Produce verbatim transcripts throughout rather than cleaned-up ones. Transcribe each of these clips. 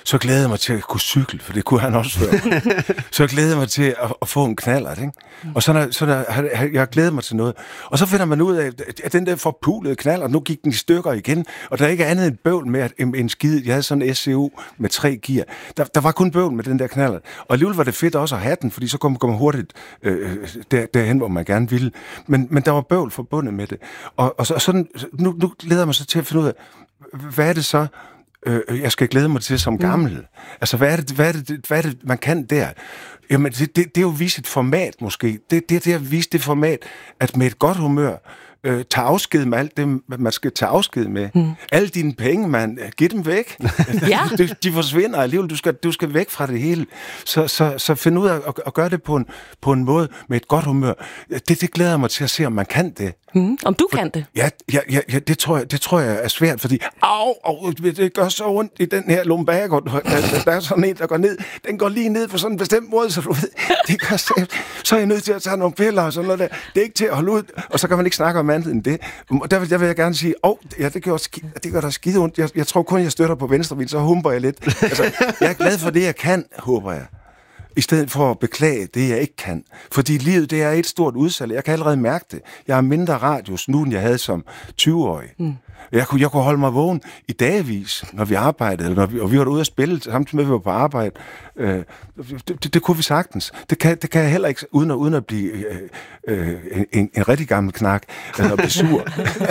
så glædede jeg mig til at kunne cykle, for det kunne han også før. Så jeg glædede mig til at, at få en knallert, ikke? Og så, der, så der, jeg glædede mig til noget. Og så finder man ud af, at den der forpulede knallert, nu gik den i stykker igen, og der er ikke andet end bøvl med en, en skide. Jeg havde sådan en S C U med tre gear. Der, der var kun bøvl med den der knallert. Og alligevel var det fedt også at have den, fordi så kunne man komme hurtigt øh, der, derhen, hvor man gerne ville. Men, men der var bøvl forbundet med det. Og, og så, sådan, nu, nu glæder jeg mig så til at finde ud af, hvad er det så, øh, jeg skal glæde mig til som gammel? Mm. Altså, hvad er, det, hvad, er det, hvad er det, man kan der? Jamen, det, det, det er jo at vise et format, måske. Det, det, det er at vise det format, at med et godt humør, øh, tage afsked med alt det, man skal tage afsked med. Mm. Alle dine penge, man, giv dem væk. Ja. de, de forsvinder alligevel. Du skal, du skal væk fra det hele. Så, så, så find ud af at, at gøre det på en, på en måde med et godt humør. Det, det glæder mig til at se, om man kan det. Mm. Om du For, kan det? Ja, ja, ja, ja det, tror jeg, det tror jeg er svært, fordi au, au, det gør så ondt i den her lumbago. Der, der er sådan en, der går ned. Den går lige ned på sådan en bestemt måde, så du ved, det gør så, så er jeg nødt til at tage nogle piller og sådan noget der. Det er ikke til at holde ud, og så kan man ikke snakke om andet end det. Der vil, der vil jeg gerne sige, åh, oh, ja, det gør, det gør der skide ondt. Jeg, jeg tror kun, jeg støtter på venstre, så humper jeg lidt. Altså, jeg er glad for det, jeg kan, håber jeg. I stedet for at beklage det, jeg ikke kan. Fordi livet, det er et stort udsalg. Jeg kan allerede mærke det. Jeg har mindre radius nu, end jeg havde som tyve-årig. Mm. Jeg kunne, jeg kunne holde mig vågen i dagvis, når vi arbejdede, eller når vi, og vi var ude at spille, samtidig med, at vi var på arbejde. Øh, det, det, det kunne vi sagtens. Det kan, det kan jeg heller ikke, uden at, uden at blive øh, øh, en, en rigtig gammel knak, eller blive sur.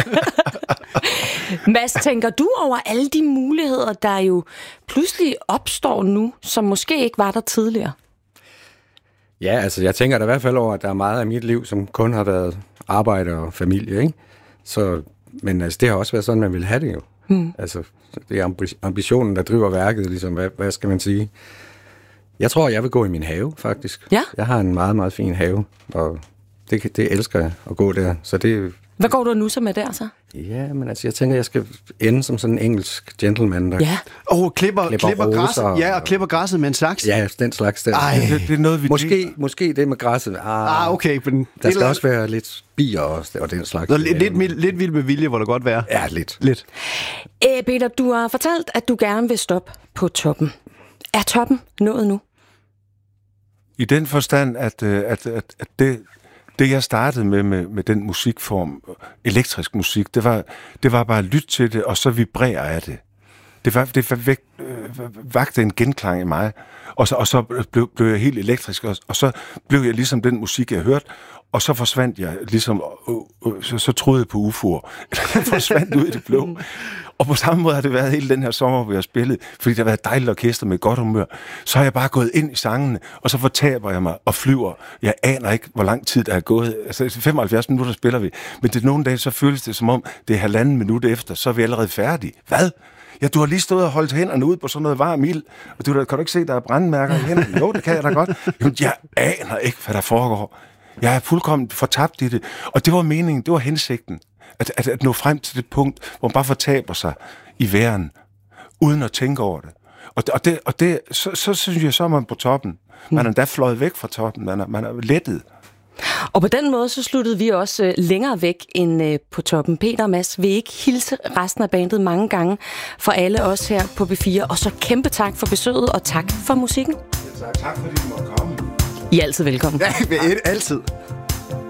Mads, tænker du over alle de muligheder, der jo pludselig opstår nu, som måske ikke var der tidligere? Ja, altså jeg tænker da i hvert fald over, at der er meget af mit liv, som kun har været arbejde og familie, ikke? Så, men altså, det har også været sådan, man vil have det jo. Hmm. Altså, det er ambitionen, der driver værket, ligesom, hvad, hvad skal man sige? Jeg tror, jeg vil gå i min have, faktisk. Ja? Jeg har en meget, meget fin have, og det, det elsker jeg at gå der, så det... Hvad går du nu så med der, så? Ja, men altså, jeg tænker, jeg skal ende som sådan en engelsk gentleman, der ja. Og klipper, klipper, klipper græsset. Og, ja, og klipper græsset med en saks. Ja, den slags der. Ej, det, det er noget, vi måske, måske det med græsset. Ah, ah okay. Men der skal også være lidt bier og, og den slags. Nå, lidt, lidt, lidt vild med vilje, hvor det godt være. Ja, lidt. lidt. Æ, Peter, du har fortalt, at du gerne vil stoppe på toppen. Er toppen nået nu? I den forstand, at, at, at, at det... Det, jeg startede med, med, med den musikform, elektrisk musik, det var, det var bare at lytte til det, og så vibrere af det. Det, var, det var væk, øh, vagte en genklang i mig, og så, og så blev, blev jeg helt elektrisk, og, og så blev jeg ligesom den musik, jeg hørte, og så forsvandt jeg ligesom, øh, øh, så, så troede jeg på U F O'er. Jeg forsvandt ud i det blå. Og på samme måde har det været hele den her sommer, hvor jeg har spillet, fordi der har været et dejligt orkester med godt humør. Så har jeg bare gået ind i sangene, og så fortaber jeg mig og flyver. Jeg aner ikke, hvor lang tid der er gået. Altså femoghalvfjerds minutter spiller vi. Men det nogle dage, så føles det som om, det er halvanden minut efter, så er vi allerede færdige. Hvad? Ja, du har lige stået og holdt hænderne ud på sådan noget varm ild, og du kan du ikke se, der er brandmærker i hænderne? Jo, det kan jeg da godt. Jamen, jeg aner ikke, hvad der foregår. Jeg er fuldkommen fortabt i det. Og det var meningen, det var hensigten. At, at, at nå frem til det punkt, hvor man bare fortaber sig i væren, uden at tænke over det. Og, det, og, det, og det, så, så synes jeg, så er man på toppen. Man er endda fløjet væk fra toppen. Man er, man er lettet. Og på den måde, så sluttede vi også øh, længere væk end øh, på toppen. Peter og Mads vil ikke hilse resten af bandet mange gange for alle os her på B fire. Og så kæmpe tak for besøget, og tak for musikken. Ja, tak, tak fordi du måtte komme. I er altid velkommen. Ja, altid.